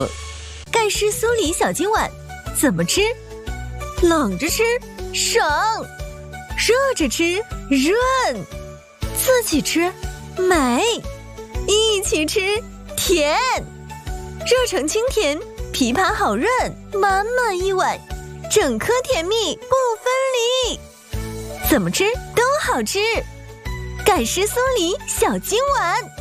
盖世酥梨小金碗怎么吃？冷着吃省，热着吃润，自己吃美，一起吃甜。热成清甜，枇杷好润，满满一碗，整颗甜蜜不分离。怎么吃都好吃，盖世酥梨小金碗。